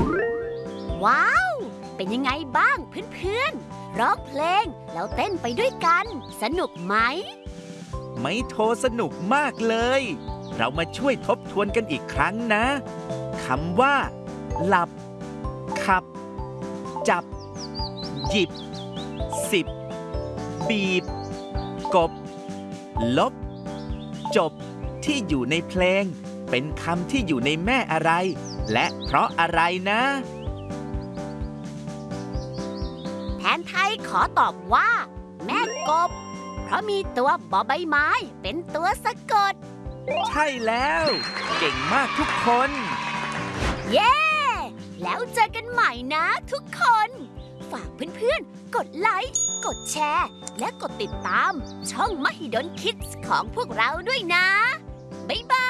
ว้าว เป็นยังไงบ้างเพื่อนๆร้องเพลงแล้วเต้นไปด้วยกันสนุกไหมไม่โทรสนุกมากเลยเรามาช่วยทบทวนกันอีกครั้งนะคำว่าหลับขับจับหยิบสิบบีบกบลบจบที่อยู่ในเพลงเป็นคำที่อยู่ในแม่อะไรและเพราะอะไรนะแทนไทยขอตอบว่าแม่กบเพราะมีตัวบอใบไม้เป็นตัวสะกดใช่แล้วเก่งมากทุกคนเย้แล้วเจอกันใหม่นะทุกคนฝากเพื่อนๆกดไลค์กดแชร์และกดติดตามช่องมหิดลคิดส์ของพวกเราด้วยนะบ๊ายบาย